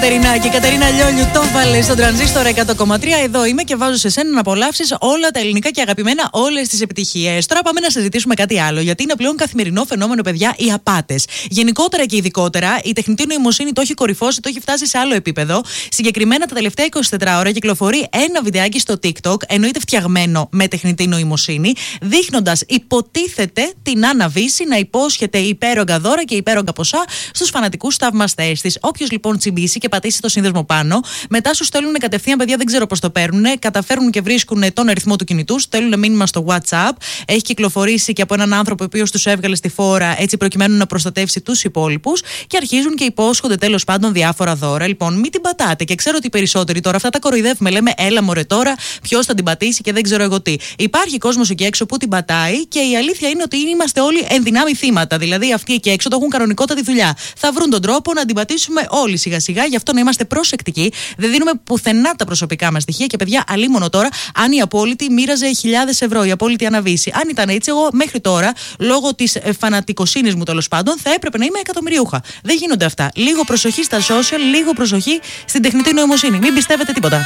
Κατερινάκη, Κατερίνα Λιόλιου, το βάλε στον τρανζίστορ 100,3. Εδώ είμαι και βάζω σε σένα να απολαύσεις όλα τα ελληνικά και αγαπημένα, όλες τις επιτυχίες. Τώρα πάμε να συζητήσουμε κάτι άλλο, γιατί είναι πλέον καθημερινό φαινόμενο, παιδιά, οι απάτες. Γενικότερα και ειδικότερα, η τεχνητή νοημοσύνη το έχει κορυφώσει, το έχει φτάσει σε άλλο επίπεδο. Συγκεκριμένα, τα τελευταία 24 ώρα κυκλοφορεί ένα βιντεάκι στο TikTok, εννοείται φτιαγμένο με τεχνητή νοημοσύνη, δείχνοντας υποτίθεται την Άννα Βύση να υπόσχεται υπέρογκα δώρα και υπέρογκα ποσά στους φανατικούς θαυμαστές της. Όποιος λοιπόν τσιμπήσει και πατήσει το σύνδεσμο πάνω, μετά σου στέλνουν κατευθείαν, παιδιά, δεν ξέρω πώς το παίρνουν. Καταφέρουν και βρίσκουν τον αριθμό του κινητού, στέλνουν μήνυμα στο WhatsApp. Έχει κυκλοφορήσει και από έναν άνθρωπο ο οποίος τους έβγαλε στη φόρα, έτσι προκειμένου να προστατεύσει τους υπόλοιπους, και αρχίζουν και υπόσχονται τέλος πάντων διάφορα δώρα. Λοιπόν, μην την πατάτε. Και ξέρω ότι οι περισσότεροι τώρα αυτά τα κοροϊδεύουμε. Λέμε, έλα μωρέ τώρα, ποιος θα την πατήσει και δεν ξέρω εγώ τι. Υπάρχει κόσμος εκεί έξω που την πατάει και η αλήθεια είναι ότι είμαστε όλοι εν δυνάμει θύματα. Δηλαδή, αυτοί εκεί έξω το έχουν κανονικότατη δουλειά. Θα βρουν τον τρόπο να την πατήσουμε όλοι σιγά-σιγά. Γι' αυτό να είμαστε προσεκτικοί. Δεν δίνουμε πουθενά τα προσωπικά μας στοιχεία. Και παιδιά, αλίμονο τώρα, αν η απόλυτη μοίραζε χιλιάδες ευρώ, η απόλυτη Αναβύση. Αν ήταν έτσι, εγώ μέχρι τώρα, λόγω της φανατικοσύνης μου τέλος πάντων, θα έπρεπε να είμαι εκατομμυριούχα. Δεν γίνονται αυτά. Λίγο προσοχή στα social, λίγο προσοχή στην τεχνητή νοημοσύνη. Μην πιστεύετε τίποτα.